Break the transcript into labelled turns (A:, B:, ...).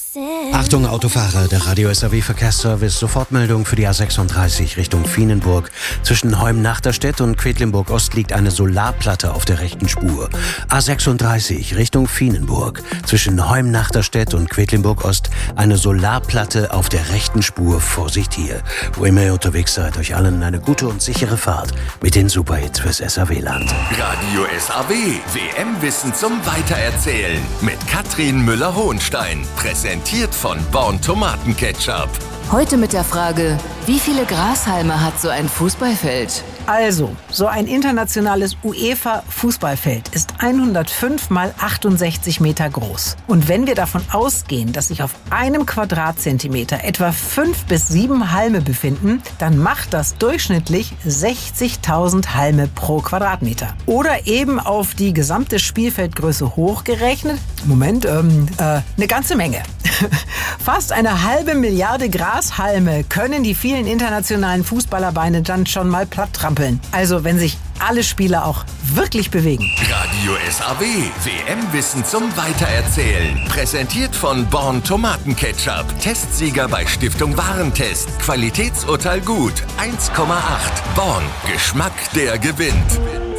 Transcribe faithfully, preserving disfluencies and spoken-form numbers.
A: Achtung Autofahrer, der Radio S A W Verkehrsservice, Sofortmeldung für die A sechsunddreißig Richtung Vienenburg. Zwischen Heum-Nachterstedt und Quedlinburg Ost liegt eine Solarplatte auf der rechten Spur. A sechsunddreißig Richtung Vienenburg. Zwischen Heum-Nachterstedt und Quedlinburg Ost eine Solarplatte auf der rechten Spur. Vorsicht hier. Wo immer ihr unterwegs seid, euch allen eine gute und sichere Fahrt mit den Superhits fürs S A W-Land.
B: Radio S A W, W M-Wissen zum Weitererzählen mit Katrin Müller-Hohenstein. Präsentiert von Born Tomatenketchup.
C: Heute mit der Frage, wie viele Grashalme hat so ein Fußballfeld?
D: Also, so ein internationales UEFA-Fußballfeld ist hundertfünf mal achtundsechzig Meter groß. Und wenn wir davon ausgehen, dass sich auf einem Quadratzentimeter etwa fünf bis sieben Halme befinden, dann macht das durchschnittlich sechzigtausend Halme pro Quadratmeter. Oder eben auf die gesamte Spielfeldgröße hochgerechnet, Moment, ähm, äh, eine ganze Menge. Fast eine halbe Milliarde Grashalme können die vielen internationalen Fußballerbeine dann schon mal platt trampeln. Also wenn sich alle Spieler auch wirklich bewegen.
B: Radio S A W, W M-Wissen zum Weitererzählen. Präsentiert von Born Tomatenketchup. Testsieger bei Stiftung Warentest. Qualitätsurteil gut. eins Komma acht. Born. Geschmack, der gewinnt.